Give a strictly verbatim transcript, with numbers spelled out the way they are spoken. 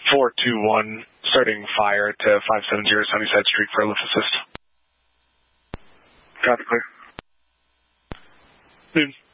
four two one, starting fire to five seventy Sunnyside Street for a lift assist. Traffic clear. Noon.